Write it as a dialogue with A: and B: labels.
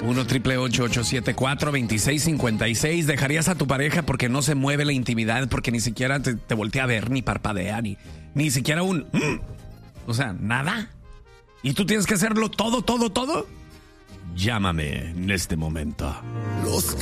A: 1-888-874-2656. ¿Dejarías a tu pareja porque no se mueve la intimidad, porque ni siquiera te voltea a ver, ni parpadea, ni siquiera un... O sea, nada? ¿Y tú tienes que hacerlo todo? Llámame en este momento.